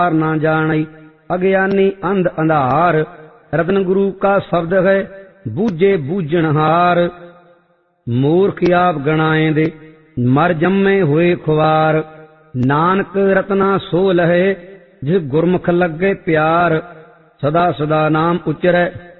ना जानै अज्ञानी अंध अंधार। रतन गुरु का शब्द है बूझे बूझनहार। मूर्ख आप गणाए दे मर जम्मे हुए खुवार। नानक रतना सो लहे जिस गुरमुख लगे प्यार। सदा सदा नाम उचरै